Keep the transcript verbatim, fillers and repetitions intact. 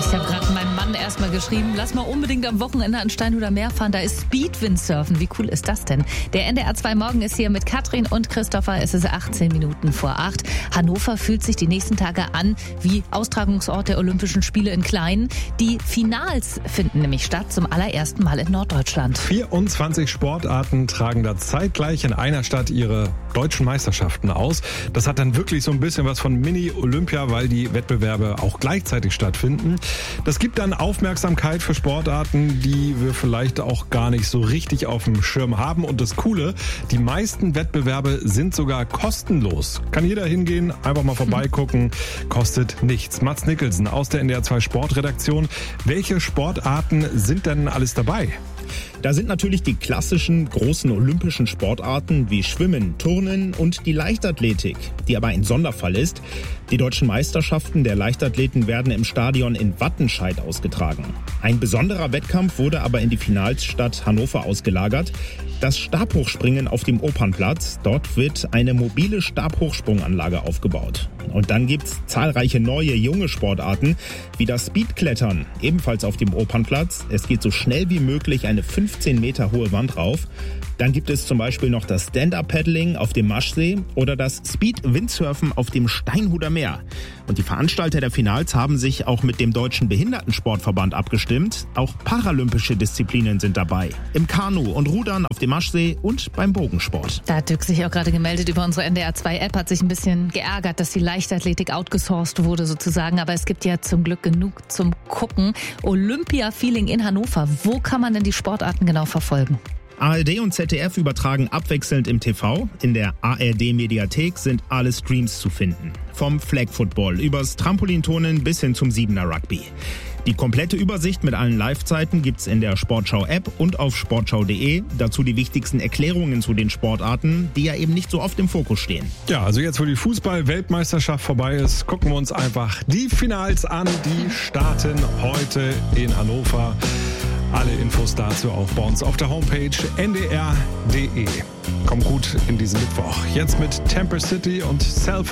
Ich habe gerade meinem Mann erstmal geschrieben, lass mal unbedingt am Wochenende an Steinhuder Meer fahren, da ist Speedwindsurfen. Wie cool ist das denn? Der N D R zwei Morgen ist hier mit Katrin und Christopher. Es ist achtzehn Minuten vor acht. Hannover fühlt sich die nächsten Tage an wie Austragungsort der Olympischen Spiele in Klein. Die Finals finden nämlich statt, zum allerersten Mal in Norddeutschland. vierundzwanzig Sportarten tragen da zeitgleich in einer Stadt ihre deutschen Meisterschaften aus. Das hat dann wirklich so ein bisschen was von Mini-Olympia, weil die Wettbewerbe auch gleichzeitig stattfinden. Das gibt dann Aufmerksamkeit für Sportarten, die wir vielleicht auch gar nicht so richtig auf dem Schirm haben. Und das Coole, die meisten Wettbewerbe sind sogar kostenlos. Kann jeder hingehen, einfach mal vorbeigucken, kostet nichts. Mats Nicholson aus der N D R zwei Sportredaktion. Welche Sportarten sind denn alles dabei? Da sind natürlich die klassischen großen olympischen Sportarten wie Schwimmen, Turnen und die Leichtathletik, die aber ein Sonderfall ist. Die deutschen Meisterschaften der Leichtathleten werden im Stadion in Wattenscheid ausgetragen. Ein besonderer Wettkampf wurde aber in die Finalstadt Hannover ausgelagert. Das Stabhochspringen auf dem Opernplatz. Dort wird eine mobile Stabhochsprunganlage aufgebaut. Und dann gibt's zahlreiche neue junge Sportarten, wie das Speedklettern, ebenfalls auf dem Opernplatz. Es geht so schnell wie möglich eine fünfzehn Meter hohe Wand rauf. Dann gibt es zum Beispiel noch das Stand-Up-Paddling auf dem Maschsee oder das Speed-Windsurfen auf dem Steinhuder Meer. Und die Veranstalter der Finals haben sich auch mit dem Deutschen Behindertensportverband abgestimmt. Auch paralympische Disziplinen sind dabei. Im Kanu und Rudern auf dem Maschsee und beim Bogensport. Da hat Dirk sich auch gerade gemeldet über unsere N D R zwei App, hat sich ein bisschen geärgert, dass die Leichtathletik outgesourced wurde sozusagen. Aber es gibt ja zum Glück genug zum Gucken. Olympia-Feeling in Hannover. Wo kann man denn die Sportarten genau verfolgen? A R D und Z D F übertragen abwechselnd im T V. In der A R D-Mediathek sind alle Streams zu finden. Vom Flag Football übers Trampolinturnen bis hin zum Siebener Rugby. Die komplette Übersicht mit allen Live-Zeiten gibt's in der Sportschau-App und auf sportschau punkt de. Dazu die wichtigsten Erklärungen zu den Sportarten, die ja eben nicht so oft im Fokus stehen. Ja, also jetzt, wo die Fußball-Weltmeisterschaft vorbei ist, gucken wir uns einfach die Finals an. Die starten heute in Hannover. Alle Infos dazu auch bei uns auf der Homepage n d r punkt d e. Kommt gut in diesen Mittwoch. Jetzt mit Temper City und Self